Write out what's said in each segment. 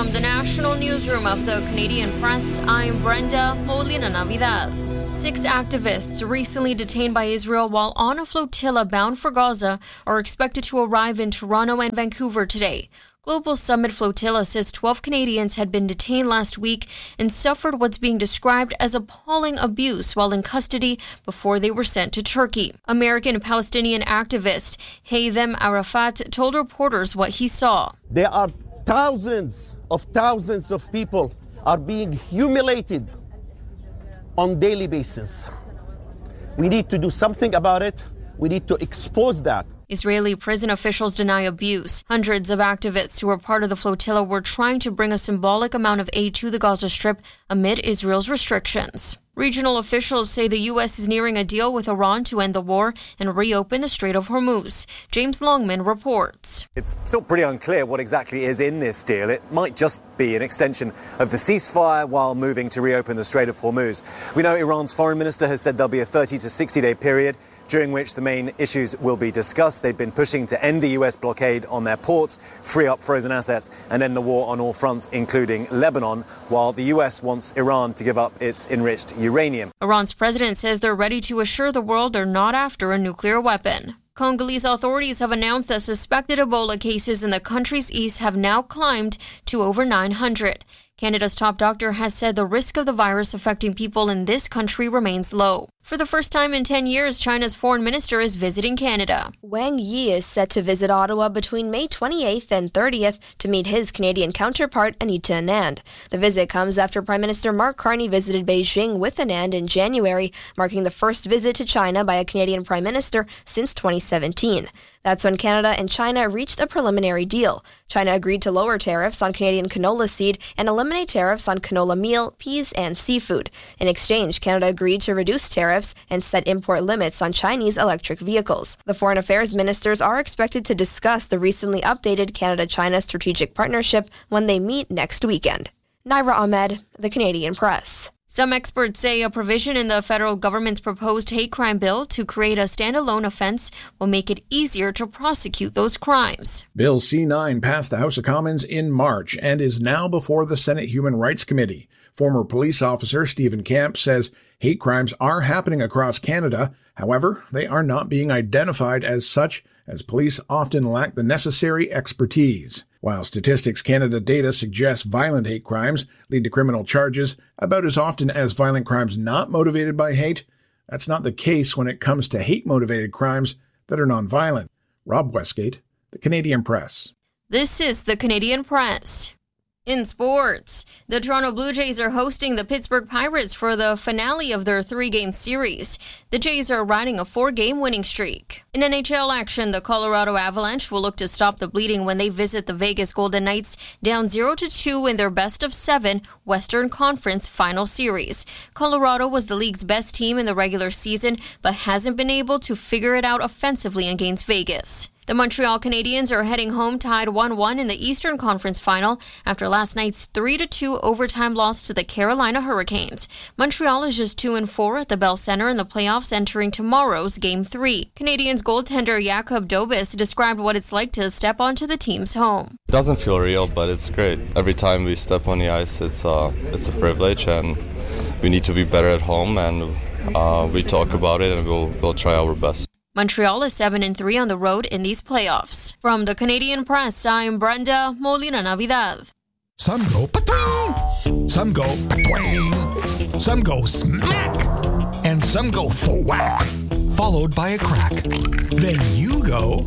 From the National Newsroom of the Canadian Press, I'm Brenda Molina Navidad. 6 activists recently detained by Israel while on a flotilla bound for Gaza are expected to arrive in Toronto and Vancouver today. Global Summit Flotilla says 12 Canadians had bem detained last week and suffered what's being described as appalling abuse while in custody before they were sent to Turkey. American Palestinian activist Haytham Arafat told reporters what he saw. There are thousands of people are being humiliated on daily basis. We need to do something about it. We need to expose that. Israeli prison officials deny abuse. Hundreds of activists who were part of the flotilla were trying to bring a symbolic amount of aid to the Gaza Strip amid Israel's restrictions. Regional officials say the U.S. is nearing a deal with Iran to end the war and reopen the Strait of Hormuz. James Longman reports. It's still pretty unclear what exactly is in this deal. It might just be an extension of the ceasefire while moving to reopen the Strait of Hormuz. We know Iran's foreign minister has said there'll be a 30 to 60-day period during which the main issues will be discussed. They've been pushing to end the U.S. blockade on their ports, free up frozen assets, and end the war on all fronts, including Lebanon, while the U.S. wants Iran to give up its enriched uranium. Iran's president says they're ready to assure the world they're not after a nuclear weapon. Congolese authorities have announced that suspected Ebola cases in the country's east have now climbed to over 900. Canada's top doctor has said the risk of the virus affecting people in this country remains low. For the first time in 10 years, China's foreign minister is visiting Canada. Wang Yi is set to visit Ottawa between May 28th and 30th to meet his Canadian counterpart, Anita Anand. The visit comes after Prime Minister Mark Carney visited Beijing with Anand in January, marking the first visit to China by a Canadian Prime Minister since 2017. That's when Canada and China reached a preliminary deal. China agreed to lower tariffs on Canadian canola seed and eliminate tariffs on canola meal, peas, and seafood. In exchange, Canada agreed to reduce tariffs and set import limits on Chinese electric vehicles. The foreign affairs ministers are expected to discuss the recently updated Canada-China strategic partnership when they meet next weekend. Naira Ahmed, The Canadian Press. Some experts say a provision in the federal government's proposed hate crime bill to create a standalone offense will make it easier to prosecute those crimes. Bill C-9 passed the House of Commons in March and is now before the Senate Human Rights Committee. Former police officer Stephen Camp says hate crimes are happening across Canada. However, they are not being identified as such, as police often lack the necessary expertise. While Statistics Canada data suggests violent hate crimes lead to criminal charges about as often as violent crimes not motivated by hate, that's not the case when it comes to hate-motivated crimes that are nonviolent. Rob Westgate, The Canadian Press. This is The Canadian Press. In sports, the Toronto Blue Jays are hosting the Pittsburgh Pirates for the finale of their 3-game series. The Jays are riding a 4-game winning streak. In NHL action, the Colorado Avalanche will look to stop the bleeding when they visit the Vegas Golden Knights, down 0-2 in their best-of-7 Western Conference final series. Colorado was the league's best team in the regular season, but hasn't been able to figure it out offensively against Vegas. The Montreal Canadiens are heading home tied 1-1 in the Eastern Conference Final after last night's 3-2 overtime loss to the Carolina Hurricanes. Montreal is just 2-4 at the Bell Center in the playoffs entering tomorrow's Game 3. Canadiens goaltender Jakub Dobis described what it's like to step onto the team's home. It doesn't feel real, but it's great. Every time we step on the ice, it's a privilege, and we need to be better at home, and we talk about it, and we'll try our best. Montreal is 7-3 on the road in these playoffs. From the Canadian Press, I'm Brenda Molina Navidad. Some go patwing, some go patwing, some go smack, and some go thwack, followed by a crack. Then you go,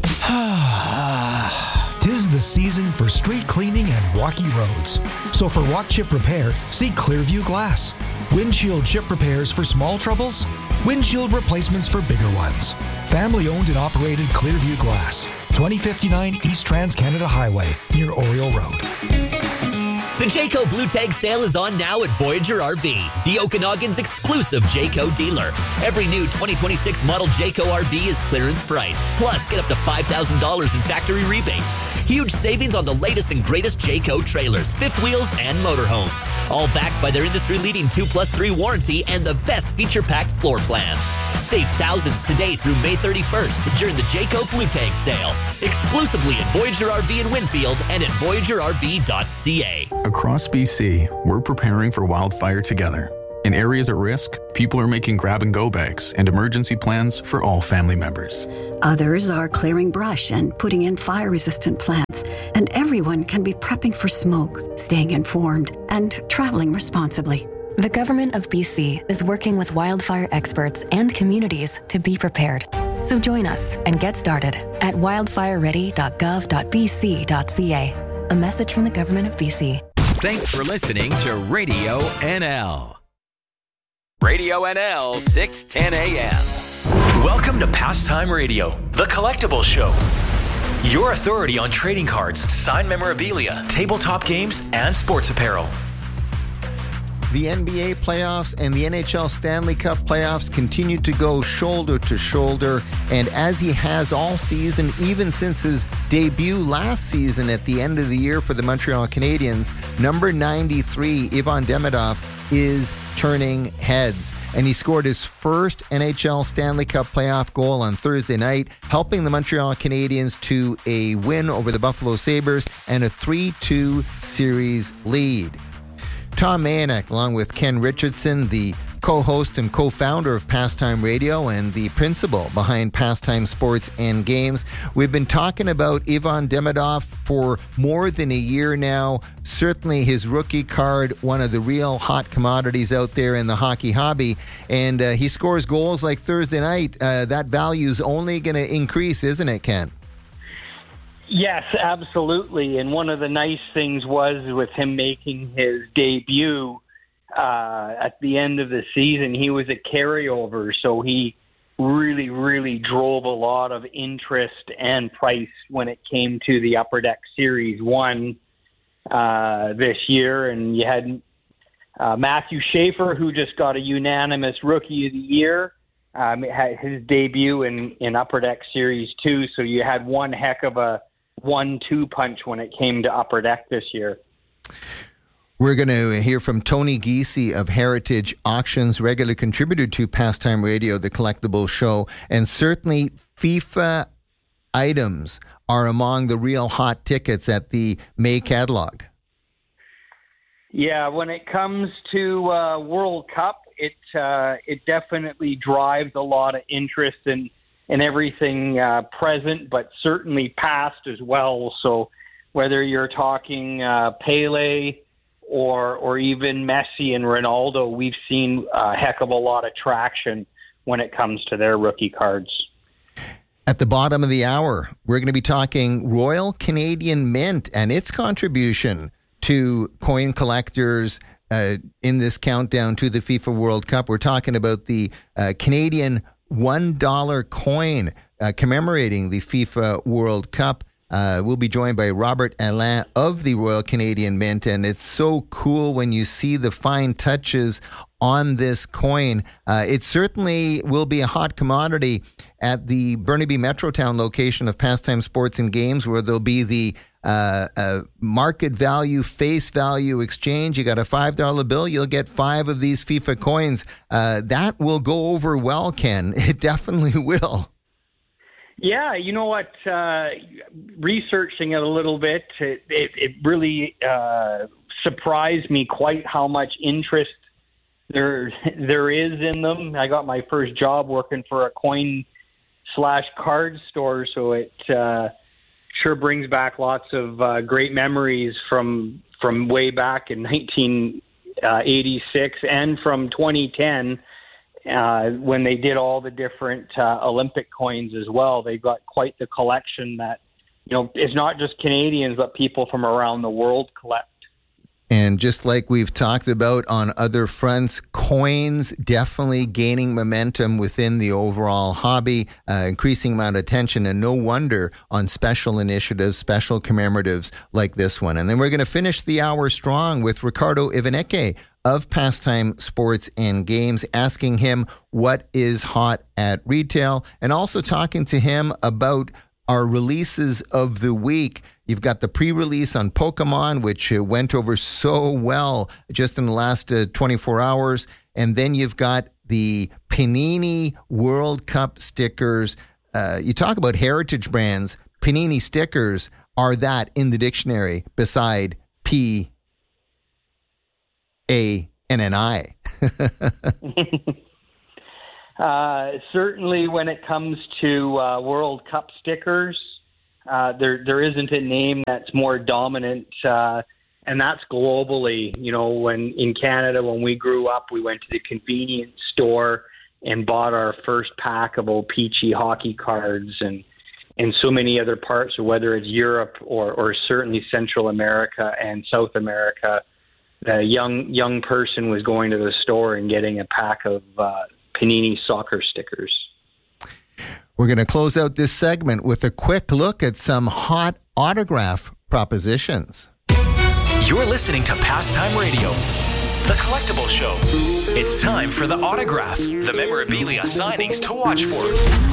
tis the season for street cleaning and rocky roads. So for walk chip repair, see Clearview Glass. Windshield chip repairs for small troubles, windshield replacements for bigger ones. Family owned and operated Clearview Glass, 2059 East Trans-Canada Highway, near Oriole Road. The Jayco Blue Tag sale is on now at Voyager RV, the Okanagan's exclusive Jayco dealer. Every new 2026 model Jayco RV is clearance price. Plus, get up to $5,000 in factory rebates. Huge savings on the latest and greatest Jayco trailers, fifth wheels, and motorhomes. All backed by their industry-leading 2+3 warranty and the best feature-packed floor plans. Save thousands today through May 31st during the Jayco Blue Tag sale. Exclusively at Voyager RV in Winfield and at VoyagerRV.ca. Across BC, we're preparing for wildfire together. In areas at risk, people are making grab-and-go bags and emergency plans for all family members. Others are clearing brush and putting in fire-resistant plants. And everyone can be prepping for smoke, staying informed, and traveling responsibly. The Government of BC is working with wildfire experts and communities to be prepared. So join us and get started at wildfireready.gov.bc.ca. A message from the Government of BC. Thanks for listening to Radio NL. Radio NL 610 AM. Welcome to Pastime Radio, the collectible show. Your authority on trading cards, signed memorabilia, tabletop games, and sports apparel. The NBA playoffs and the NHL Stanley Cup playoffs continue to go shoulder to shoulder, and as he has all season, even since his debut last season at the end of the year for the Montreal Canadiens, number 93, Ivan Demidov, is turning heads. And he scored his first NHL Stanley Cup playoff goal on Thursday night, helping the Montreal Canadiens to a win over the Buffalo Sabres and a 3-2 series lead. Tom Mayanek, along with Ken Richardson, the co-host and co-founder of Pastime Radio and the principal behind Pastime Sports and Games. We've been talking about Ivan Demidov for more than a year now. Certainly his rookie card, one of the real hot commodities out there in the hockey hobby. And he scores goals like Thursday night. That value's only going to increase, isn't it, Ken? Yes, absolutely. And one of the nice things was with him making his debut at the end of the season, he was a carryover. So he really, really drove a lot of interest and price when it came to the Upper Deck Series 1 this year. And you had Matthew Schaefer, who just got a unanimous Rookie of the Year. Had his debut in Upper Deck Series 2. So you had one heck of a 1-2 punch when it came to Upper Deck this year. We're going to hear from Tony Giese of Heritage Auctions, regular contributor to Pastime Radio, the collectible show. And certainly FIFA items are among the real hot tickets at the May catalog. Yeah, when it comes to World Cup, it definitely drives a lot of interest in everything present, but certainly past as well. So whether you're talking Pele or even Messi and Ronaldo, we've seen a heck of a lot of traction when it comes to their rookie cards. At the bottom of the hour, we're going to be talking Royal Canadian Mint and its contribution to coin collectors in this countdown to the FIFA World Cup. We're talking about the Canadian $1 coin commemorating the FIFA World Cup. We'll be joined by Robert Alain of the Royal Canadian Mint, and it's so cool when you see the fine touches on this coin. It certainly will be a hot commodity at the Burnaby Metrotown location of Pastime Sports and Games, where there'll be the market value, face value exchange. You got a $5 bill, you'll get 5 of these FIFA coins. That will go over well, Ken. It definitely will. Yeah, you know what? Researching it a little bit, it really surprised me quite how much interest there is in them. I got my first job working for a coin/card store, so it sure brings back lots of great memories from way back in 1986 and from 2010 when they did all the different Olympic coins as well. They've got quite the collection that, it's not just Canadians, but people from around the world collect. And And just like we've talked about on other fronts, coins definitely gaining momentum within the overall hobby, increasing amount of attention, and no wonder on special initiatives, special commemoratives like this one. And then we're going to finish the hour strong with Ricardo Ivaneke of Pastime Sports and Games, asking him what is hot at retail, and also talking to him about our releases of the week. You've got the pre-release on Pokemon, which went over so well just in the last 24 hours. And then you've got the Panini World Cup stickers. You talk about heritage brands. Panini stickers are that in the dictionary beside P, A, and an I. Certainly when it comes to World Cup stickers, there isn't a name that's more dominant, and that's globally. You know, when in Canada, when we grew up, we went to the convenience store and bought our first pack of O-Pee-Chee hockey cards, and so many other parts, whether it's Europe or certainly Central America and South America. A young person was going to the store and getting a pack of Panini soccer stickers. We're going to close out this segment with a quick look at some hot autograph propositions. You're listening to Pastime Radio, the collectible show. It's time for the autograph, the memorabilia signings to watch for.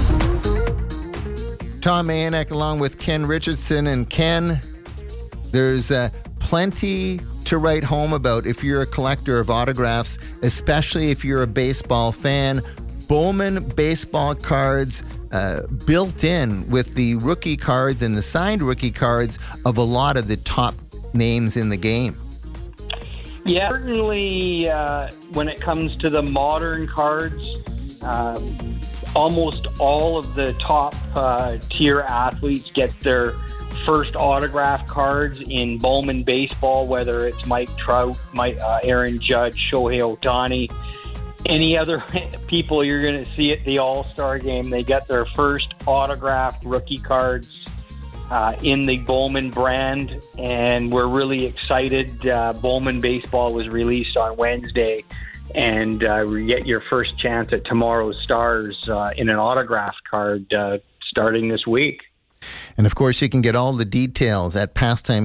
Tom Mayanek along with Ken Richardson. And Ken, there's plenty to write home about if you're a collector of autographs, especially if you're a baseball fan. Bowman baseball cards built in with the rookie cards and the signed rookie cards of a lot of the top names in the game. Yeah, certainly when it comes to the modern cards, almost all of the top tier athletes get their first autograph cards in Bowman baseball, whether it's Mike Trout, Aaron Judge, Shohei Ohtani, any other people you're going to see at the All-Star game. They get their first autographed rookie cards in the Bowman brand, and we're really excited. Bowman baseball was released on Wednesday, and you get your first chance at tomorrow's Stars in an autographed card starting this week. And of course, you can get all the details at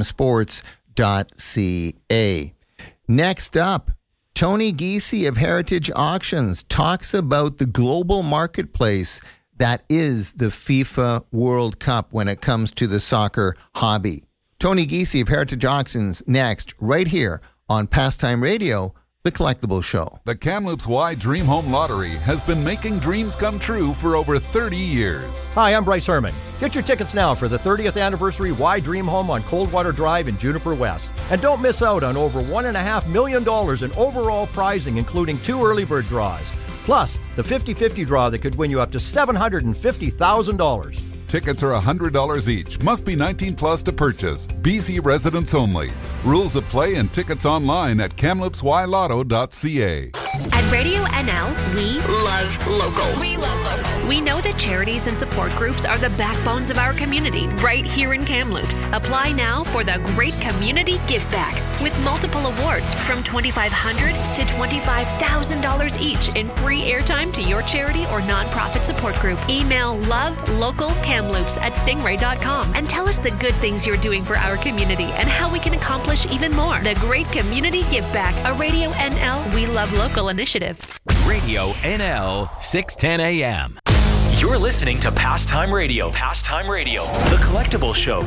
pastimesports.ca. Next up, Tony Giese of Heritage Auctions talks about the global marketplace that is the FIFA World Cup when it comes to the soccer hobby. Tony Giese of Heritage Auctions next, right here on Pastime Radio, the collectible show. The Kamloops Y Dream Home Lottery has been making dreams come true for over 30 years. Hi, I'm Bryce Herman. Get your tickets now for the 30th anniversary Y Dream Home on Coldwater Drive in Juniper West. And don't miss out on over $1.5 million in overall prizing, including 2 early bird draws. Plus, the 50-50 draw that could win you up to $750,000. Tickets are $100 each. Must be 19 plus to purchase. BC residents only. Rules of play and tickets online at kamloopsylotto.ca. At Radio NL, we love local. We love local. We know that charities and support groups are the backbones of our community right here in Kamloops. Apply now for the Great Community Give Back with multiple awards from $2,500 to $25,000 each in free airtime to your charity or nonprofit support group. Email lovelocalkamloops@stingray.com and tell us the good things you're doing for our community and how we can accomplish even more. The Great Community Give Back, a Radio NL We Love Local initiative. Radio NL 610 AM. You're listening to Pastime Radio. Pastime Radio, the collectible show.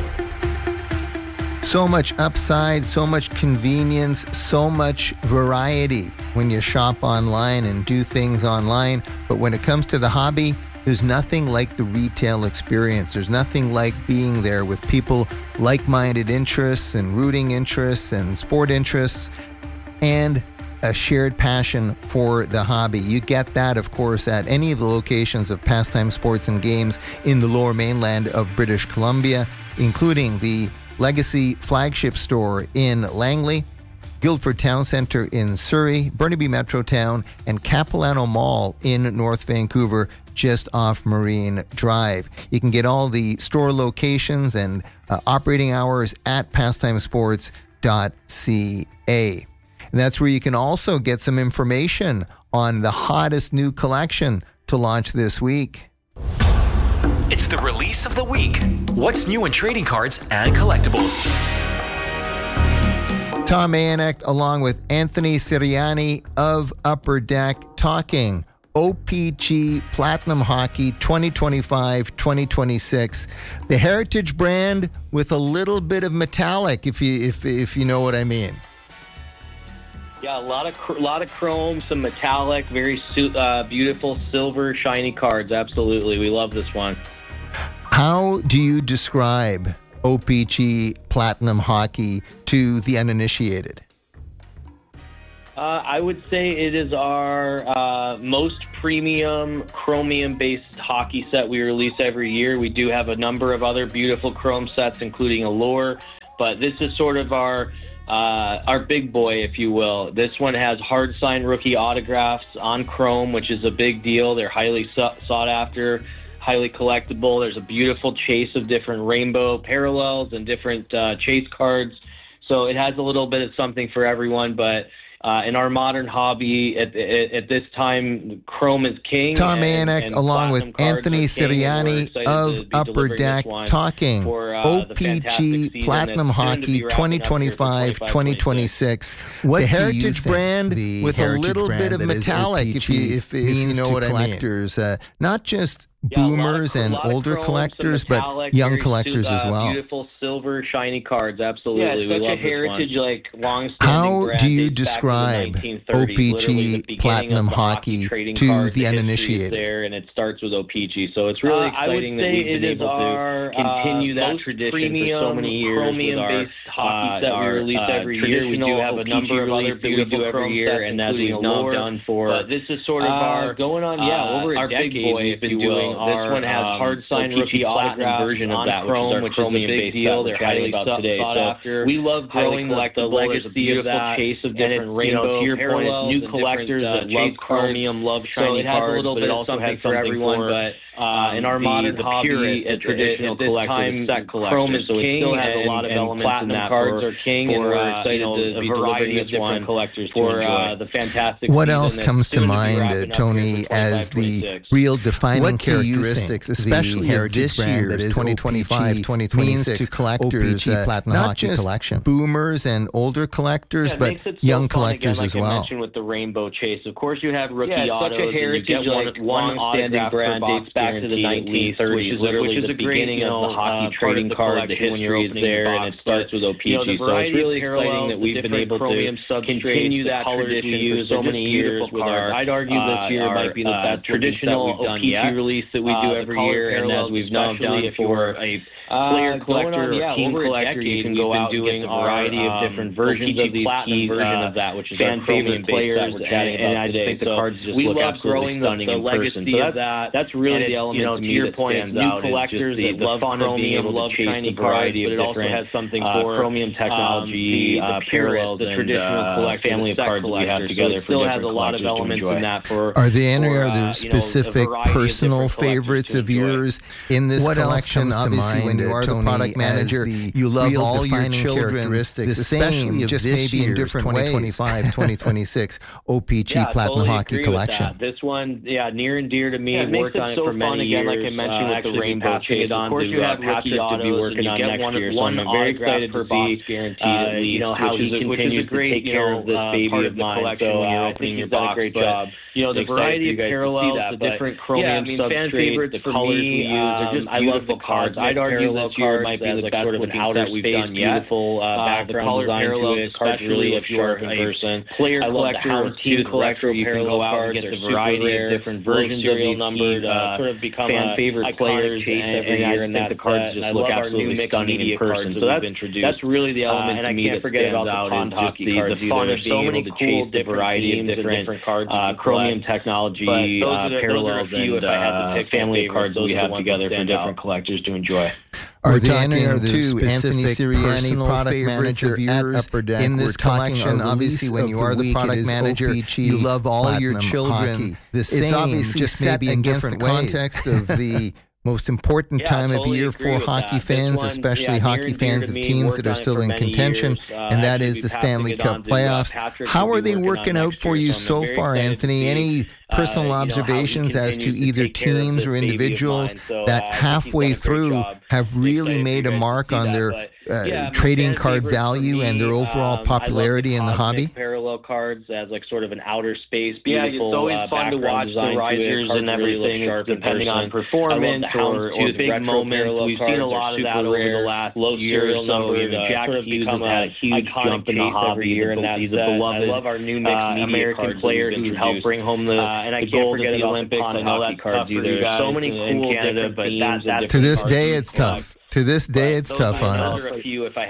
So much upside, so much convenience, so much variety when you shop online and do things online. But when it comes to the hobby, there's nothing like the retail experience. There's nothing like being there with people, like-minded interests and rooting interests and sport interests, and a shared passion for the hobby. You get that, of course, at any of the locations of Pastime Sports and Games in the Lower Mainland of British Columbia, including the Legacy flagship store in Langley, Guildford Town Centre in Surrey, Burnaby Metrotown, and Capilano Mall in North Vancouver, just off Marine Drive. You can get all the store locations and operating hours at Pastime Sports And that's where you can also get some information on the hottest new collection to launch this week. It's the release of the week. What's new in trading cards and collectibles? Tom Mayanek along with Anthony Sirianni of Upper Deck talking OPG Platinum Hockey 2025-2026. The heritage brand with a little bit of metallic, if you know what I mean. Yeah, a lot of chrome, some metallic, very beautiful silver, shiny cards. Absolutely, we love this one. How do you describe OPG Platinum Hockey to the uninitiated? I would say it is our most premium chromium-based hockey set we release every year. We do have a number of other beautiful chrome sets, including Allure, but this is sort of our big boy, if you will. This one has hard-signed rookie autographs on chrome, which is a big deal. They're highly sought after, highly collectible. There's a beautiful chase of different rainbow parallels and different chase cards. So it has a little bit of something for everyone, but in our modern hobby, at this time, chrome is king. Tom Mayanek, along with Anthony Sirianni of Upper Deck, talking OPG Platinum Hockey 2025-2026. The heritage brand with a little bit of metallic, if you know what I mean. Collectors, not just boomers and older collectors, but young collectors as well. Beautiful silver, shiny cards, absolutely. Yeah, it's such a heritage, like long-standing How brand. do you describe OPG Platinum Hockey to the uninitiated? There, and it starts with OPG, so it's really exciting that we've been able to continue that tradition for so many years with our hockey set we release every year. We do have a number of other beautiful every year, and as we've now done for. This is sort of our going on, over a decade. We've been doing. This one has hard-signed rookie autograph version of that, which is a big deal. They're highly sought after. We love growing the legacy of that. Chase of different rainbow parallels. New collectors that love chromium, love shiny cards, but it also has for everyone. But in our modern hobby, a traditional collector, chrome is king, still has a lot of elements in that. Cards are king, and we're excited to be delivering this one collectors for the fantastic. What else comes to mind, Tony, as the real defining characteristics, especially this year, that is 2025-2026, means to collectors, Platinum not Hockey just collection. Boomers and older collectors, but young collectors again, as well. I mentioned with the Rainbow Chase, of course, you have rookie autos. Such a heritage, like one standing brand dates back to the 1930s, which is the beginning of the hockey trading card. The history is there, and it starts with OPG. So it's really exciting that we've been able to continue that tradition for so many years with our. I'd argue this year might be the best traditional OPG release that we do every year, and as we've now done for a player collector or team collector, you can go out and get a variety of different versions of these keys, version of that, which is our favorite players, and I just think the cards just look absolutely stunning in person. So that's really the element to me that stands out. New collectors that love chromium, love shiny cards, but it also has something for chromium technology, parallels, the traditional family of cards we have together. It still has a lot of elements in that. Are there any other specific personal favorites of yours in this collection? Obviously, when you are the product manager, you love all your children the same, just maybe in different 2025-2026 OPG Platinum Hockey collection. This one, near and dear to me. Yeah, worked on it for many years. Again, like I mentioned, with the Rainbow Chase. Of course, you have rookie autos, to be working on next year. So I'm very excited to see, how he continues to take care of this baby of mine. So I think he's done a great job. The variety of parallels, the different chromium substrates, the colors we use. I love the cards. I'd argue this year might be the best sort of an outer we've done yet. Beautiful background design to it, especially if you're a player collector, team collector. You can go out and get a variety of different versions of these numbered, sort of become fan favorite players every year, and the cards just look absolutely stunning in person. So that's really the element to me that stands out. The fun of being able to chase the variety of different cards, chromium technology, parallels, and family of cards that we have together for different collectors to enjoy. Are there any other Anthony Sirianni, product manager at Upper Deck in this collection? Obviously, when you are the product manager, you love all your children the same, just maybe in different context of the most important time of year for hockey fans, especially hockey fans of teams that are still in contention, and that is the Stanley Cup playoffs. How are they working out for you so far, Anthony? Any personal observations as to either teams or individuals that halfway through have really made a mark on their trading card value and their overall popularity in the hobby? Parallel cards as like sort of an outer space, beautiful. It's always fun to watch the risers and everything, depending on performance or the big moments. We've seen a lot of that over the last year or so. Jack Hughes has had a huge jump in the hobby year, and he's a beloved American player who's helped bring home the gold at the Olympics and all that cards either. So many cool in Canada, but to this day it's tough. To this day, it's tough on us. We've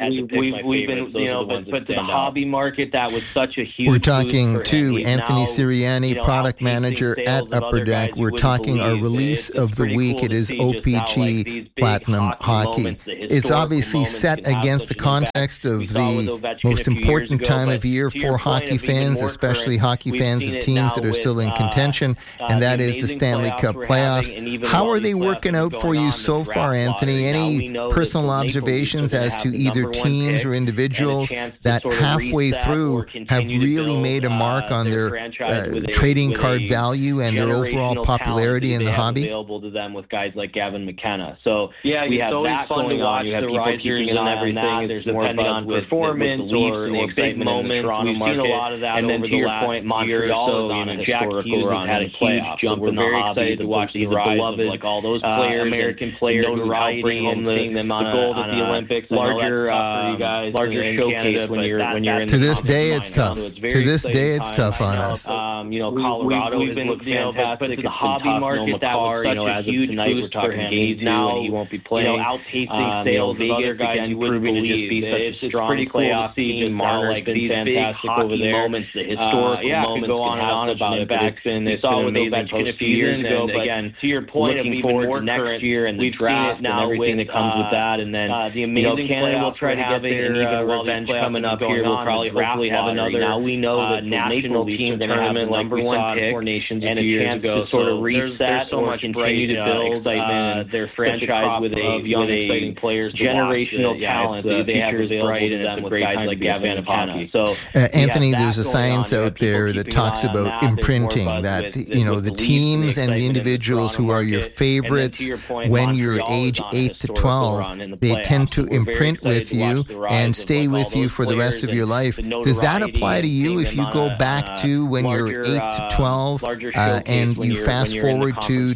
been, but to the hobby market, that was such a huge. We're talking to Anthony Sirianni, product manager at Upper Deck. We're talking our release of the week. It is OPG Platinum Hockey. It's obviously set against the context of the most important time of year for hockey fans, especially hockey fans of teams that are still in contention, and that is the Stanley Cup playoffs. How are they working out for you so far, Anthony? Any personal observations as to either teams or individuals that halfway through have really made a mark on their trading card value and their overall popularity in the hobby? Available to them with guys like Gavin McKenna. So we have that going on. You have people keeping an eye on that. There's depending on performance or big moments. We've seen a lot of that over the last year or so. Jack Hughes has had a huge jump in the hobby. To watch the rise of like all those players, American players, bring home seeing them on the gold at the Olympics, larger showcase when you're in. To this day, it's tough. To this day, it's tough on us. Colorado has looked fantastic. But to the hobby market, that was such a huge boost for him. He's now, he won't be playing. Outpacing sales of other guys you wouldn't believe. It's pretty cool to see like these big hockey moments, the historical moments. Go on and on about it. It's an amazing post a few years ago. But again, to your point of even more next year and the draft and everything that comes with that, and then the amazing Canada will try to get their revenge coming up here. We'll probably hopefully have another. Now we know that national team tournament like we saw in 4 Nations and a chance to sort of reset so much continue to build their franchise with young exciting players, generational talent that they have available to them with guys like Gavin McKenna. So Anthony, there's a science out there that talks about imprinting, that the teams and the individuals who are your favorites when you're age 8 to 12, they tend to imprint with you and stay with you for the rest of your life. Does that apply to you if you go back to when you're 8 to 12 and you fast forward to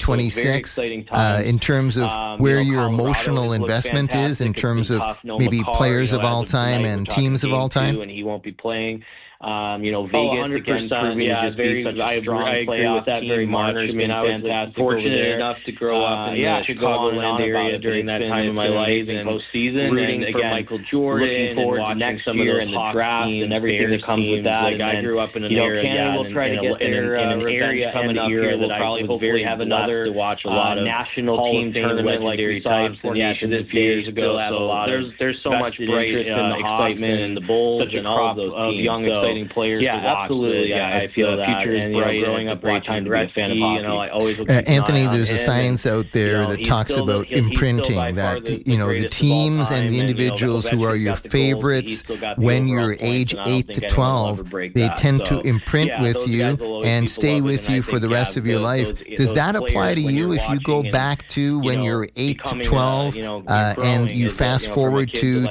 2026 in terms of where your emotional investment is in terms of maybe players of all time and teams of all time? And he won't be playing. Vegas again proving to just be such a strong playoff team. Very much. I mean, I was fortunate enough to grow up in the Chicagoland area during that time of my life and postseason. Rooting for Michael Jordan, looking forward to next year and the draft and everything that comes with that. Like I grew up in an area. Canada will try to get their an area coming up here that I will hopefully have another to watch a lot of national team tournament like we saw in 4 Nations a few years ago. So there's so much bright excitement and the Bulls and all of those young exciting players to watch. Absolutely. I feel that. Future is bright. Growing up, great time to be a fan of hockey. I always Anthony, there's a science out there that talks about imprinting, that the teams and the individuals who are your favorites when you're age 8 to 12, they tend to imprint with you and stay with you for the rest of your life. Does that apply to you if you go back to when you're 8 to 12 and you fast forward to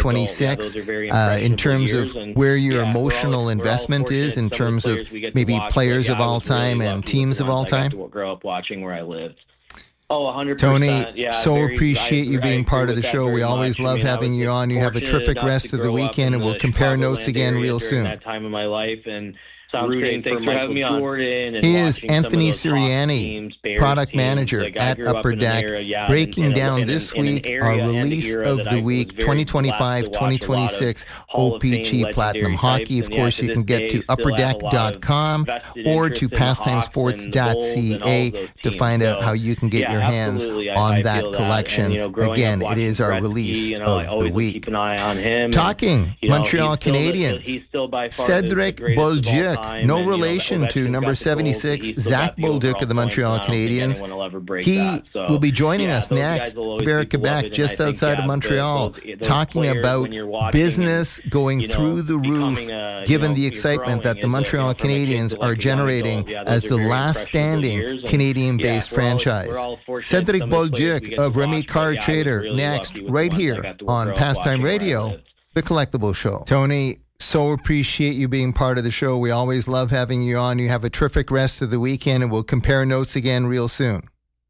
2026 in terms of where your emotional investment is in terms of maybe players of all time and teams of all time? I grew up watching where I lived. Oh, 100%. Tony, appreciate you being part of the show. We always love having you on. You have a terrific rest of the weekend, and we'll compare notes again real soon. That time of my life, and rooting for Michael Jordan. He is Anthony Sirianni, product manager at Upper Deck, breaking down this week our release of the week 2025-2026 OPG Platinum Hockey. Of course, you can get to upperdeck.com or to pastimesports.ca to find out how you can get your hands on that collection. Again, it is our release of the week. Talking Montreal Canadiens, Cedric Bolduc no relation to number 76, Zach Bolduc of the Montreal Canadiens. He will be joining us next, Quebec, just outside of Montreal, talking about business going through the roof, given the excitement that the Montreal Canadiens are generating as the last standing Canadian-based franchise. Cedric Bolduc of Remy Card Trader next, right here on Pastime Radio, The Collectible Show. Tony, so appreciate you being part of the show. We always love having you on. You have a terrific rest of the weekend, and we'll compare notes again real soon.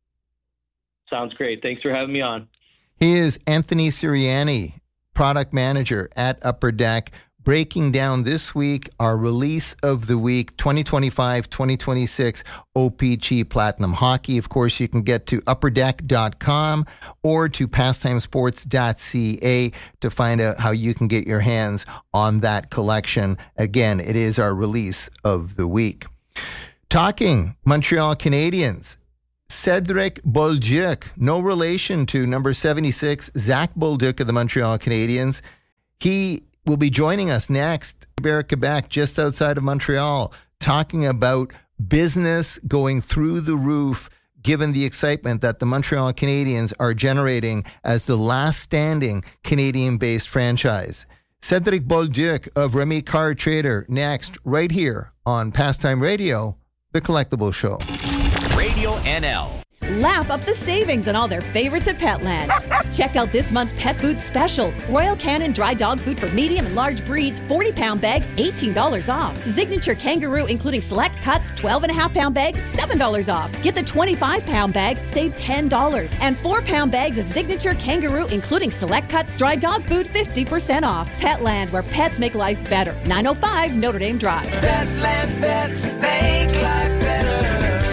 Sounds great. Thanks for having me on. He is Anthony Sirianni, product manager at Upper Deck, breaking down this week our release of the week 2025-2026 OPG Platinum Hockey. Of course, you can get to upperdeck.com or to pastimesports.ca to find out how you can get your hands on that collection. Again, it is our release of the week. Talking Montreal Canadiens, Cedric Bolduc, no relation to number 76, Zach Bolduc of the Montreal Canadiens. He will be joining us next, Quebec, just outside of Montreal, talking about business going through the roof, given the excitement that the Montreal Canadiens are generating as the last standing Canadian-based franchise. Cedric Bolduc of Remy Card Trader next, right here on Pastime Radio, The Collectible Show. Radio NL. Lap up the savings on all their favorites at Petland. Check out this month's pet food specials. Royal Canin dry dog food for medium and large breeds, 40-pound bag, $18 off. Signature Kangaroo, including select cuts, 12.5-pound bag, $7 off. Get the 25-pound bag, save $10. And 4-pound bags of Signature Kangaroo, including select cuts, dry dog food, 50% off. Petland, where pets make life better. 905 Notre Dame Drive. Petland pets make life better.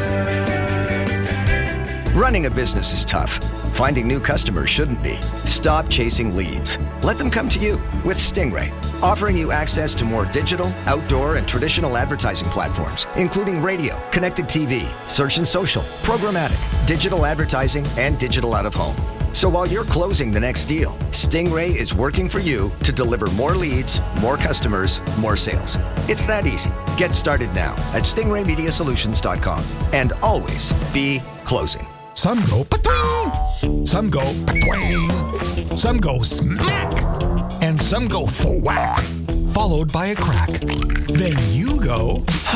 Running a business is tough. Finding new customers shouldn't be. Stop chasing leads. Let them come to you with Stingray, offering you access to more digital, outdoor, and traditional advertising platforms, including radio, connected TV, search and social, programmatic, digital advertising, and digital out-of-home. So while you're closing the next deal, Stingray is working for you to deliver more leads, more customers, more sales. It's that easy. Get started now at stingraymediasolutions.com and always be closing. Some go patwing, some go patwang, some go smack, and some go thwack, followed by a crack. Then you go,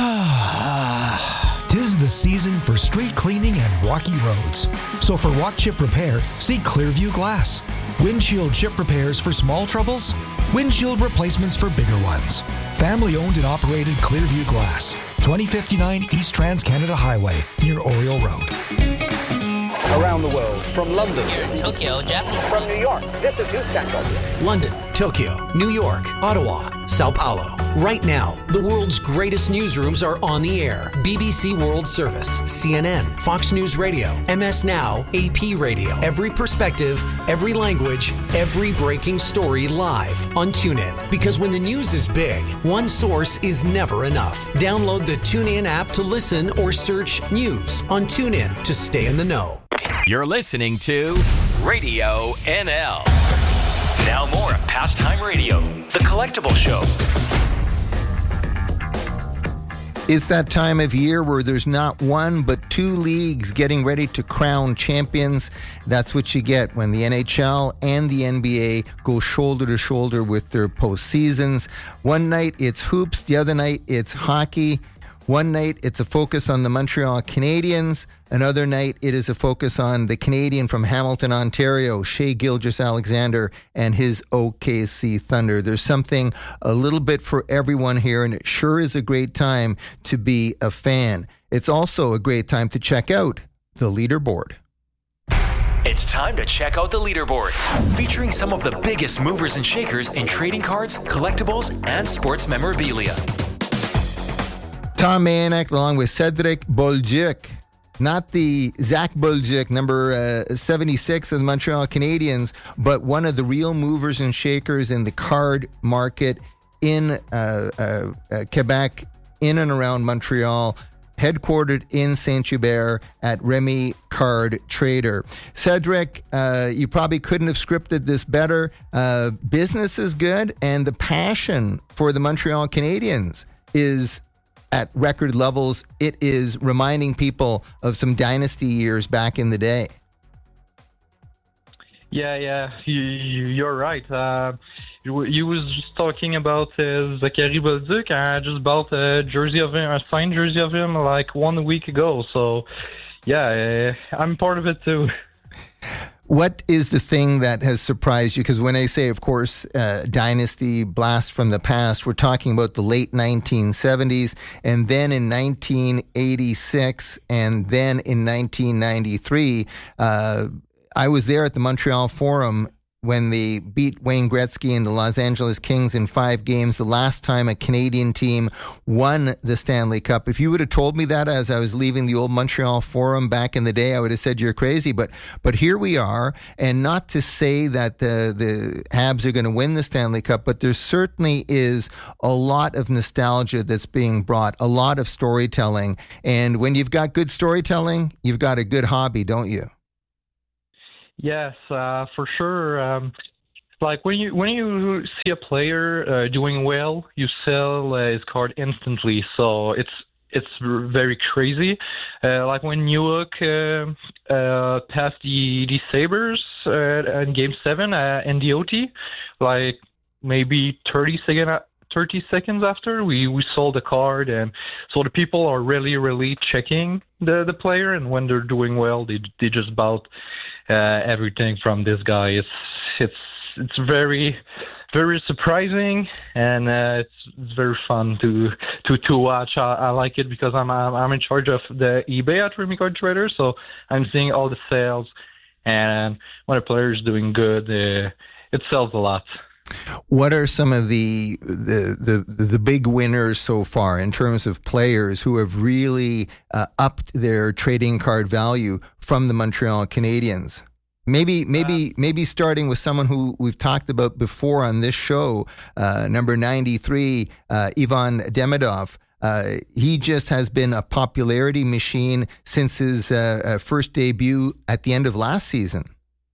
Tis the season for street cleaning and rocky roads. So for walk chip repair, see Clearview Glass. Windshield chip repairs for small troubles, windshield replacements for bigger ones. Family owned and operated Clearview Glass, 2059 East Trans-Canada Highway, near Oriole Road. Around the world, from London, Tokyo, Japan, from New York, this is News Central. London, Tokyo, New York, Ottawa, Sao Paulo. Right now, the world's greatest newsrooms are on the air. BBC World Service, CNN, Fox News Radio, MS Now, AP Radio. Every perspective, every language, every breaking story live on TuneIn. Because when the news is big, one source is never enough. Download the TuneIn app to listen or search news on TuneIn to stay in the know. You're listening to Radio NL. Now more of Pastime Radio, The Collectible Show. It's that time of year where there's not one but two leagues getting ready to crown champions. That's what you get when the NHL and the NBA go shoulder to shoulder with their postseasons. One night it's hoops, the other night it's hockey. One night it's a focus on the Montreal Canadiens. Another night it is a focus on the Canadian from Hamilton, Ontario, Shai Gilgeous-Alexander, and his OKC Thunder. There's something a little bit for everyone here, and it sure is a great time to be a fan. It's also a great time to check out the leaderboard. It's time to check out the leaderboard, featuring some of the biggest movers and shakers in trading cards, collectibles, and sports memorabilia. Tom Mayonek along with Cedric Bolduc, not the Zach Bolduc, number 76 of the Montreal Canadiens, but one of the real movers and shakers in the card market in Quebec, in and around Montreal, headquartered in Saint-Hubert at Remy Card Trader. Cedric, you probably couldn't have scripted this better. Business is good, and the passion for the Montreal Canadiens is at record levels. It is reminding people of some dynasty years back in the day. Yeah, you're right. You was just talking about Zachary Bolduc. I just bought a signed jersey of him like 1 week ago. So, yeah, I'm part of it too. What is the thing that has surprised you? Because when I say, of course, dynasty blast from the past, we're talking about the late 1970s, and then in 1986, and then in 1993. I was there at the Montreal Forum when they beat Wayne Gretzky and the Los Angeles Kings in 5 games, the last time a Canadian team won the Stanley Cup. If you would have told me that as I was leaving the old Montreal Forum back in the day, I would have said you're crazy. But here we are, and not to say that the Habs are going to win the Stanley Cup, but there certainly is a lot of nostalgia that's being brought, a lot of storytelling. And when you've got good storytelling, you've got a good hobby, don't you? Yes, for sure. Like when you see a player doing well, you sell his card instantly. So it's very crazy. Like when Newhook passed the Sabres in Game 7 in the OT, like maybe 30 seconds after, we sold the card, and so the people are really checking the player, and when they're doing well, they just bought everything from this guy. It's very surprising, and it's very fun to watch. I like it because I'm in charge of the eBay at Remy Card Trader, so I'm seeing all the sales, and when a player is doing good, it sells a lot. What are some of the big winners so far in terms of players who have really upped their trading card value from the Montreal Canadiens? Maybe starting with someone who we've talked about before on this show, number 93, Ivan Demidov. He just has been a popularity machine since his first debut at the end of last season.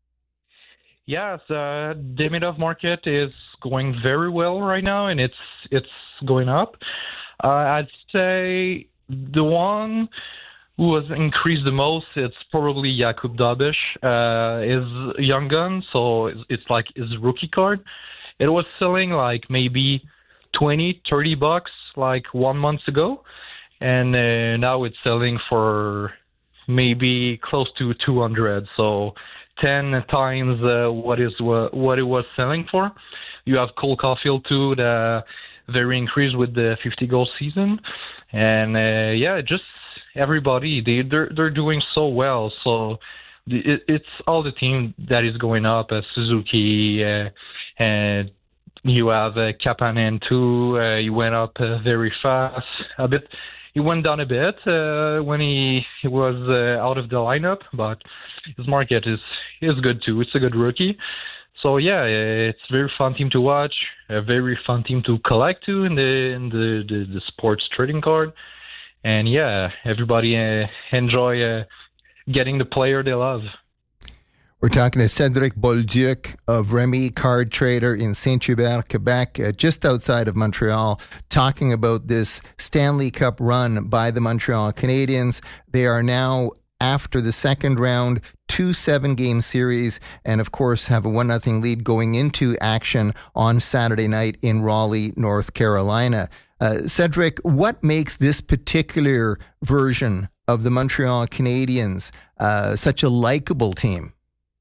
Yes, Demidov market is going very well right now, and it's going up. I'd say the one who has increased the most, it's probably Jakub Dabish. Is young gun, so it's like his rookie card. It was selling like maybe $20-$30 like 1 month ago, and now it's selling for maybe close to 200. So 10 times what it was selling for. You have Cole Caulfield too, the very increased with the 50-goal season, and just everybody they're doing so well. So it's all the team that is going up. Suzuki, and you have Kapanen too. He went up very fast a bit. He went down a bit when he was out of the lineup, but his market is good too. It's a good rookie. So yeah, it's a very fun team to watch, a very fun team to collect too in the sports trading card. And yeah, everybody enjoy getting the player they love. We're talking to Cédric Bolduc of Remy Card Trader in Saint-Hubert, Quebec, just outside of Montreal, talking about this Stanley Cup run by the Montreal Canadiens. They are now, after the second round, 2 7-game series, and of course have a 1-0 lead going into action on Saturday night in Raleigh, North Carolina. Cédric, what makes this particular version of the Montreal Canadiens such a likable team?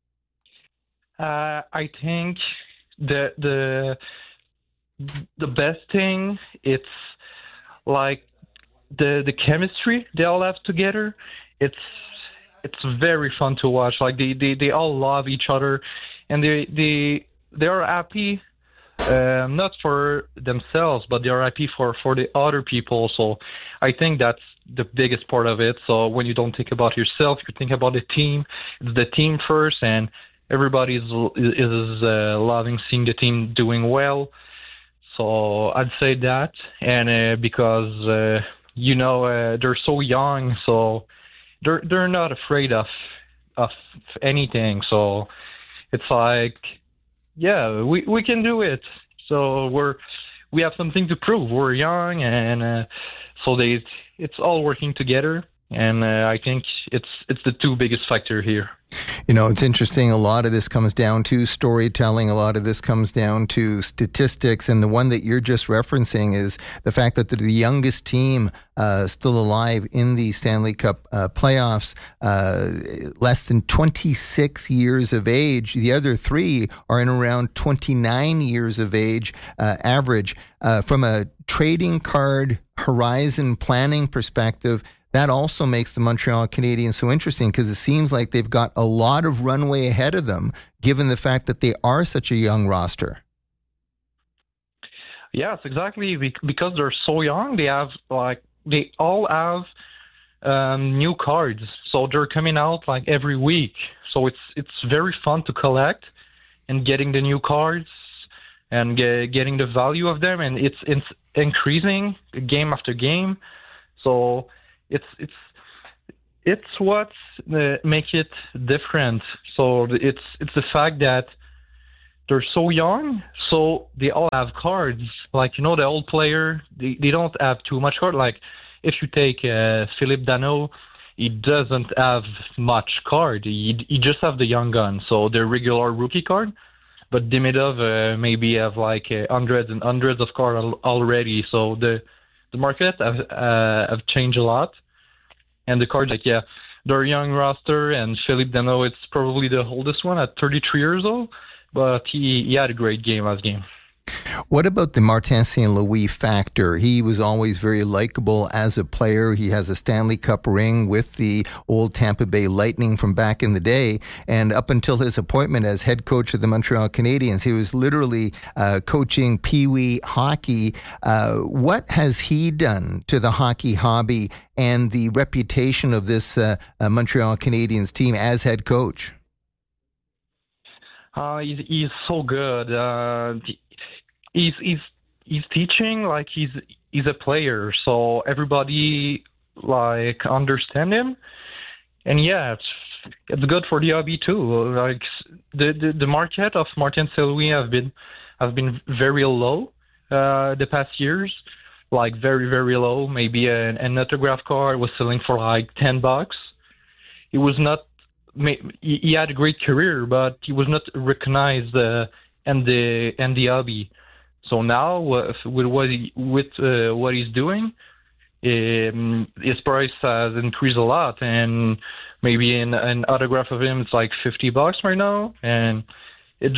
I think the best thing, it's like the chemistry they all have together. It's very fun to watch. Like they all love each other, and they are happy, not for themselves, but they are happy for the other people. So I think that's the biggest part of it. So when you don't think about yourself, you think about the team. It's the team first, and everybody is loving seeing the team doing well. So I'd say that, and because they're so young, so they're not afraid of anything. So it's like, yeah, we can do it. So we have something to prove. We're young, and so it's all working together. And I think it's the two biggest factor here. You know, it's interesting. A lot of this comes down to storytelling. A lot of this comes down to statistics. And the one that you're just referencing is the fact that the youngest team still alive in the Stanley Cup playoffs, less than 26 years of age. The other three are in around 29 years of age average. From a trading card horizon planning perspective, that also makes the Montreal Canadiens so interesting because it seems like they've got a lot of runway ahead of them, given the fact that they are such a young roster. Yes, exactly. Because they're so young, they all have new cards, so they're coming out like every week. So it's very fun to collect and getting the new cards and getting the value of them, and it's increasing game after game. So it's what makes it different. So it's the fact that they're so young, so they all have cards. Like, you know, the old player, they don't have too much card. Like, if you take Philippe Danault, he doesn't have much card. He just have the young gun, so the regular rookie card. But Demidov maybe have like hundreds and hundreds of cards already. So the market have changed a lot. And the cards, they're a young roster, and Philippe Danault, it's probably the oldest one at 33 years old, but he had a great game last game. What about the Martin St. Louis factor? He was always very likable as a player. He has a Stanley Cup ring with the old Tampa Bay Lightning from back in the day. And up until his appointment as head coach of the Montreal Canadiens, he was literally coaching Pee-wee hockey. What has he done to the hockey hobby and the reputation of this Montreal Canadiens team as head coach? He's so good. He's teaching like he's a player, so everybody like understand him, and it's good for the hobby too. Like the market of Martin St. Louis have been very low the past years, like very very low. Maybe an autograph card was selling for like $10. He was not. He had a great career, but he was not recognized in the hobby. So now, with what he's doing, his price has increased a lot, and maybe an autograph of him it's like $50 right now, and it's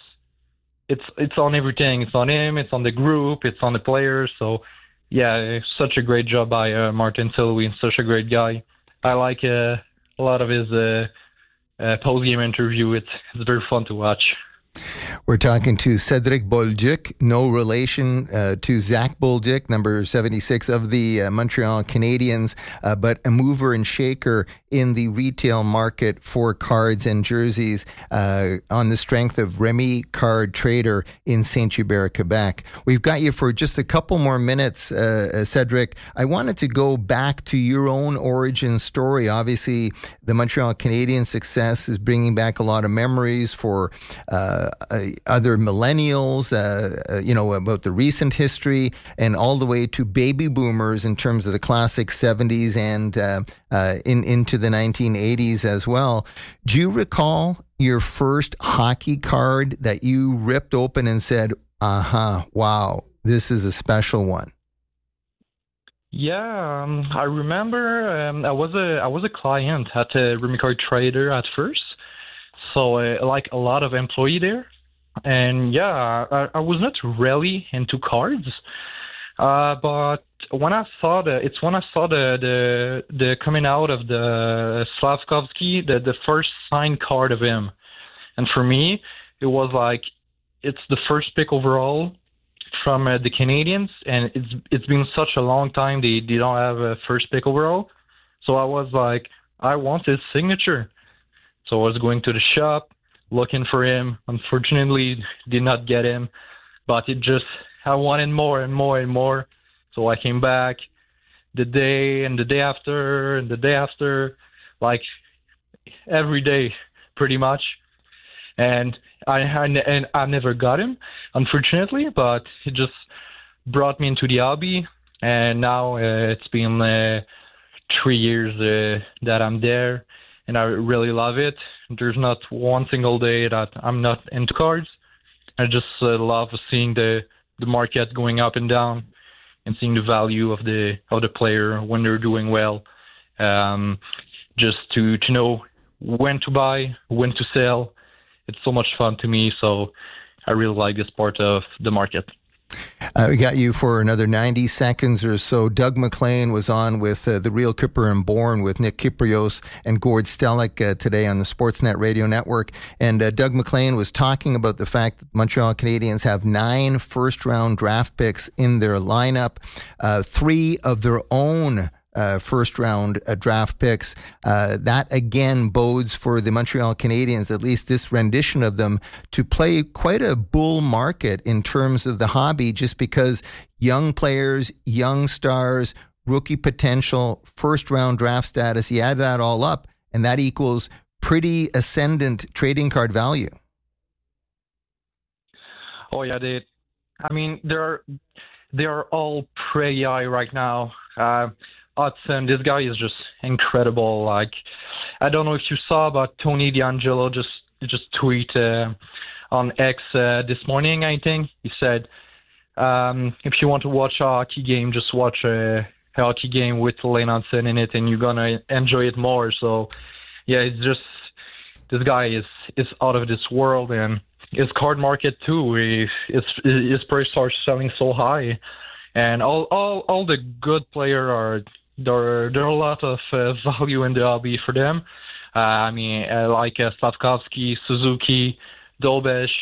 on everything. It's on him, it's on the group, it's on the players. So it's such a great job by Martin St. Louis, such a great guy. I like a lot of his post-game interview. It's very fun to watch. We're talking to Cédric Bolduc, no relation to Zach Bolduc, number 76 of the Montreal Canadiens, but a mover and shaker in the retail market for cards and jerseys on the strength of Remy Card Trader in Saint-Hubert, Quebec. We've got you for just a couple more minutes, Cédric. I wanted to go back to your own origin story. Obviously, the Montreal Canadiens' success is bringing back a lot of memories for other millennials, about the recent history, and all the way to baby boomers in terms of the classic 70s and into the 1980s as well. Do you recall your first hockey card that you ripped open and said, wow, this is a special one? Yeah, I remember I was a client at Remy Card Trader at first. So, like a lot of employee there. And I was not really into cards. But when I saw the coming out of the Slavkovsky, the first signed card of him. And for me, it was like, it's the first pick overall from the Canadiens. And it's been such a long time they don't have a first pick overall. So I was like, I want his signature. So I was going to the shop, looking for him. Unfortunately, did not get him. But I wanted more and more and more. So I came back the day and the day after and the day after, like every day, pretty much. And I never got him, unfortunately. But brought me into the hobby, and now it's been 3 years that I'm there, and I really love it. There's not one single day that I'm not into cards. I just love seeing the market going up and down, and seeing the value of the player when they're doing well. Just to know when to buy, when to sell. It's so much fun to me, so I really like this part of the market. We got you for another 90 seconds or so. Doug MacLean was on with The Real Kipper and Born with Nick Kyprios and Gord Stellick today on the Sportsnet Radio Network. And Doug MacLean was talking about the fact that Montreal Canadiens have 9 first-round draft picks in their lineup, 3 of their own first-round draft picks. That, again, bodes for the Montreal Canadiens, at least this rendition of them, to play quite a bull market in terms of the hobby, just because young players, young stars, rookie potential, first-round draft status, you add that all up, and that equals pretty ascendant trading card value. Oh, yeah. They are all pretty high right now. Hudson, this guy is just incredible. Like, I don't know if you saw, but Tony DeAngelo just tweet on X this morning, I think. He said, if you want to watch a hockey game, just watch a hockey game with Lane Hudson in it, and you're gonna enjoy it more. So, yeah, it's just, this guy is out of this world, and his card market too. His price starts selling so high, and all the good players are. There are a lot of value in the hobby for them. Like Slavkovsky, Suzuki, Dolbesh,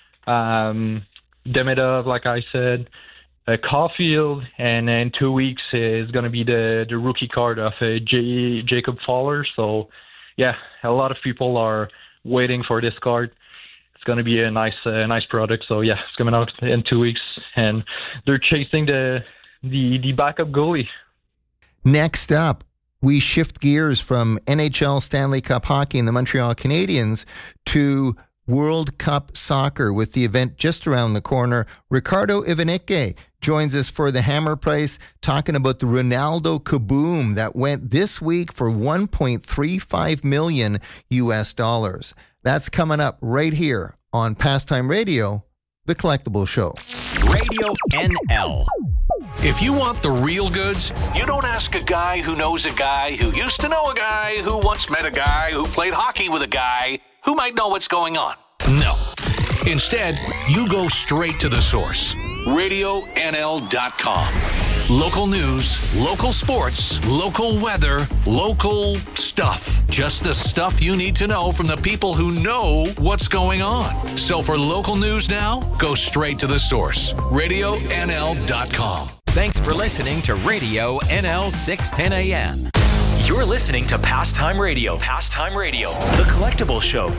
Demidov, like I said, Caulfield, and in 2 weeks is going to be the rookie card of Jacob Fowler. So, yeah, a lot of people are waiting for this card. It's going to be a nice product. So, yeah, it's coming out in 2 weeks, and they're chasing the backup goalie. Next up, we shift gears from NHL Stanley Cup hockey and the Montreal Canadiens to World Cup soccer with the event just around the corner. Ricardo Ivanicke joins us for the Hammer Price, talking about the Ronaldo Kaboom that went this week for $1.35 million US. That's coming up right here on Pastime Radio, the Collectible Show. Radio NL. If you want the real goods, you don't ask a guy who knows a guy who used to know a guy who once met a guy who played hockey with a guy who might know what's going on. No. Instead, you go straight to the source. RadioNL.com. Local news, local sports, local weather, local stuff. Just the stuff you need to know from the people who know what's going on. So for local news now, go straight to the source. RadioNL.com. Thanks for listening to Radio NL 610 AM. You're listening to Pastime Radio. Pastime Radio, the Collectible Show.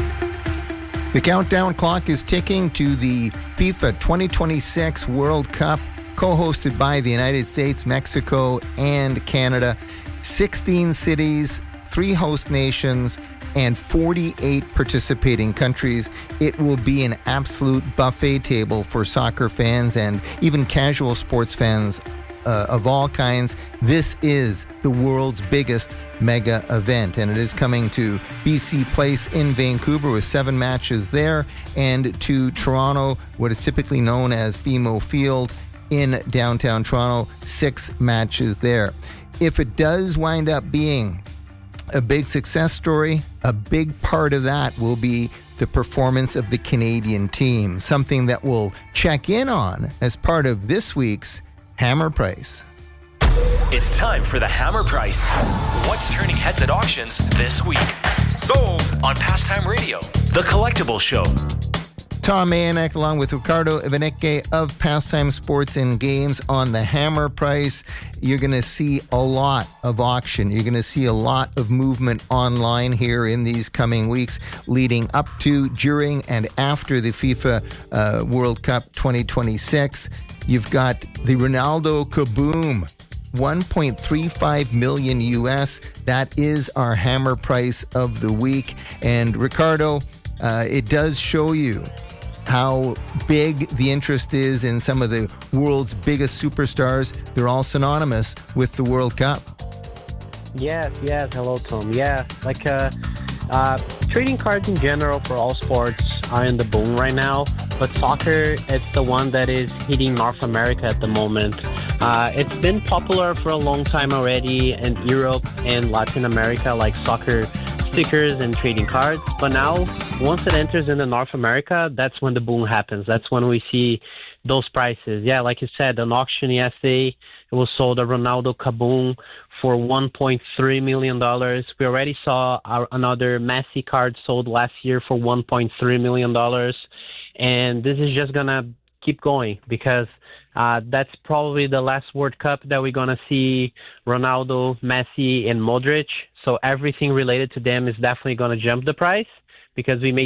The countdown clock is ticking to the FIFA 2026 World Cup, co-hosted by the United States, Mexico, and Canada. 16 cities, 3 host nations, and 48 participating countries. It will be an absolute buffet table for soccer fans and even casual sports fans of all kinds. This is the world's biggest mega event, and it is coming to BC Place in Vancouver with 7 matches there, and to Toronto, what is typically known as BMO Field in downtown Toronto, 6 matches there. If it does wind up being a big success story, a big part of that will be the performance of the Canadian team, something that we'll check in on as part of this week's Hammer Price. It's time for the Hammer Price. What's turning heads at auctions this week? Sold on Pastime Radio, the Collectible Show. Tom Mayanek along with Ricardo Ivanicke of Pastime Sports and Games on the Hammer Price. You're going to see a lot of auction. You're going to see a lot of movement online here in these coming weeks leading up to, during, and after the FIFA World Cup 2026. You've got the Ronaldo Kaboom, $1.35 million US. That is our Hammer Price of the week. And Ricardo, it does show you how big the interest is in some of the world's biggest superstars. They're all synonymous with the World Cup. Yes. Hello, Tom. Yeah, trading cards in general for all sports are in the boom right now, but soccer, it's the one that is hitting North America at the moment. It's been popular for a long time already in Europe and Latin America, like soccer stickers and trading cards. But now, once it enters into North America, that's when the boom happens. That's when we see those prices. Yeah, like you said, an auction yesterday, it was sold a Ronaldo Kaboom for $1.3 million. We already saw another Messi card sold last year for $1.3 million. And this is just going to keep going because that's probably the last World Cup that we're going to see Ronaldo, Messi, and Modric. So everything related to them is definitely going to jump the price because we may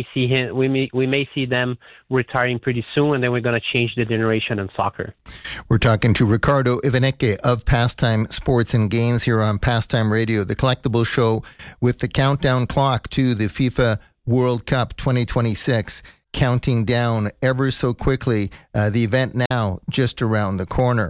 see them retiring pretty soon, and then we're going to change the generation in soccer. We're talking to Ricardo Ivaneke of Pastime Sports and Games here on Pastime Radio, the collectible show with the countdown clock to the FIFA World Cup 2026. Counting down ever so quickly, the event now just around the corner.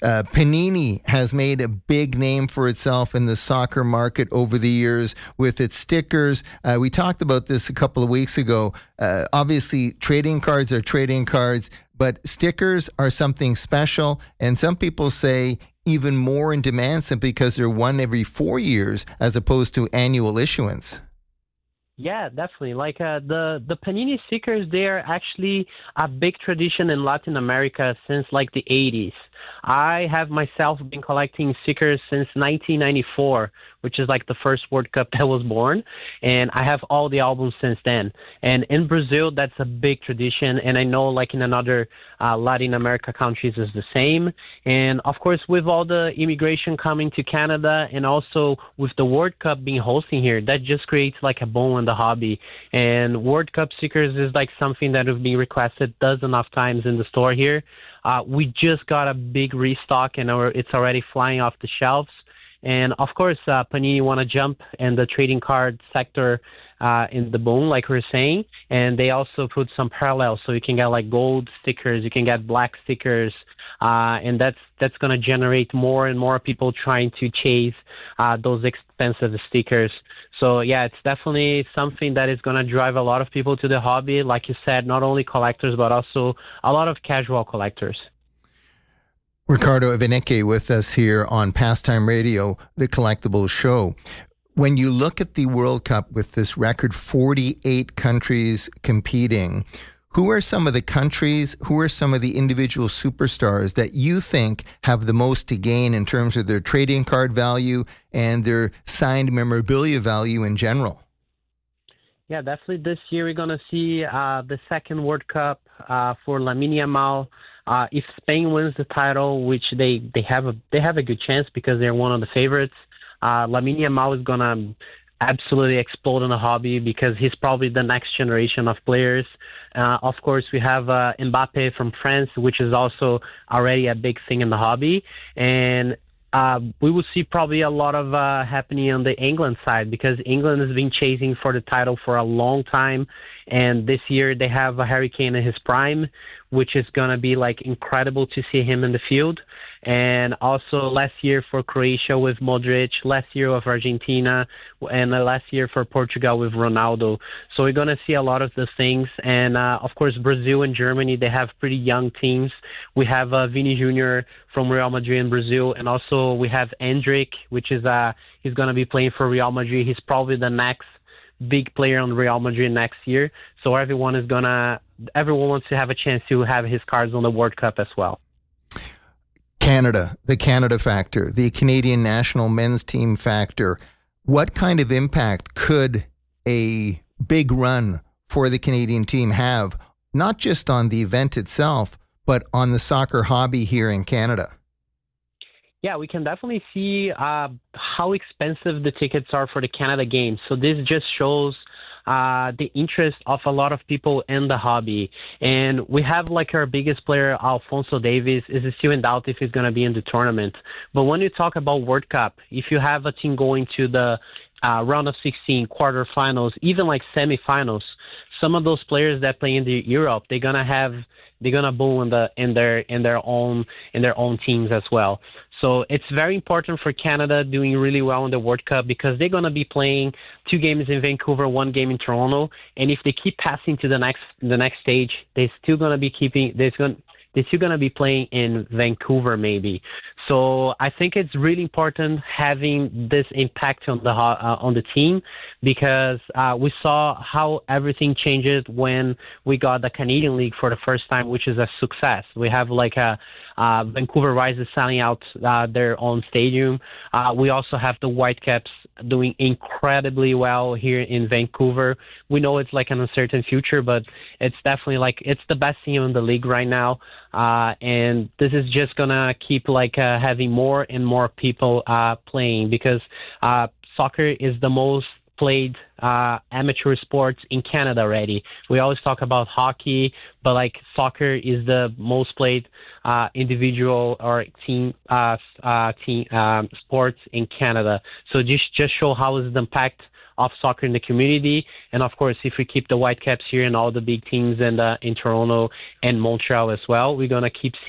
Panini has made a big name for itself in the soccer market over the years with its stickers. We talked about this a couple of weeks ago. Obviously, trading cards are trading cards, but stickers are something special, and some people say even more in demand simply because they're one every 4 years as opposed to annual issuance. Yeah, definitely. The Panini stickers, they are actually a big tradition in Latin America since the 80s. I have myself been collecting stickers since 1994, which is the first World Cup that was born, and I have all the albums since then. And in Brazil, that's a big tradition, and I know in another Latin America countries is the same. And of course, with all the immigration coming to Canada, and also with the World Cup being hosting here, that just creates a boom in the hobby. And World Cup stickers is something that have been requested dozens of times in the store here. We just got a big restock, and it's already flying off the shelves. And of course, Panini want to jump in the trading card sector in the boom, like we were saying. And they also put some parallels, so you can get gold stickers, you can get black stickers, and that's going to generate more and more people trying to chase those expensive stickers. So yeah, it's definitely something that is going to drive a lot of people to the hobby. Like you said, not only collectors, but also a lot of casual collectors. Ricardo Ivaneke with us here on Pastime Radio, the collectible show. When you look at the World Cup with this record 48 countries competing, who are some of the countries, who are some of the individual superstars that you think have the most to gain in terms of their trading card value and their signed memorabilia value in general? Yeah, definitely this year we're going to see the second World Cup for Lamine Yamal. If Spain wins the title, which they have a good chance because they're one of the favorites, Lamine Yamal is going to absolutely explode in the hobby because he's probably the next generation of players. Of course, we have Mbappe from France, which is also already a big thing in the hobby. And we will see probably a lot of happening on the England side because England has been chasing for the title for a long time. And this year they have a Harry Kane in his prime, which is going to be incredible to see him in the field. And also last year for Croatia with Modric, last year with Argentina, and last year for Portugal with Ronaldo. So we're going to see a lot of those things. And of course, Brazil and Germany, they have pretty young teams. We have Vini Jr. from Real Madrid in Brazil, and also we have Endrick, which is he's going to be playing for Real Madrid. He's probably the next big player on Real Madrid next year. So everyone wants to have a chance to have his cards on the World Cup as well. Canada, the Canada factor, the Canadian national men's team factor. What kind of impact could a big run for the Canadian team have, not just on the event itself, but on the soccer hobby here in Canada? Yeah, we can definitely see how expensive the tickets are for the Canada Games. So this just shows the interest of a lot of people in the hobby. And we have our biggest player, Alphonso Davies, is still in doubt if he's going to be in the tournament. But when you talk about World Cup, if you have a team going to the round of 16, quarterfinals, even semifinals, some of those players that play in Europe, they're gonna boom in their own teams as well. So it's very important for Canada doing really well in the World Cup because they're going to be playing 2 games in Vancouver, 1 game in Toronto, and if they keep passing to the next stage, they're still going to be playing in Vancouver maybe. So I think it's really important having this impact on the team because we saw how everything changed when we got the Canadian League for the first time, which is a success. We have like Vancouver Rising selling out their own stadium. We also have the Whitecaps doing incredibly well here in Vancouver. We know it's like an uncertain future, but it's definitely it's the best team in the league right now. And this is just gonna keep having more and more people playing because soccer is the most played amateur sports in Canada already. We always talk about hockey, but soccer is the most played individual or team sports in Canada. So just show how is the impact of soccer in the community. And of course, if we keep the Whitecaps here and all the big teams in Toronto and Montreal as well, we're gonna keep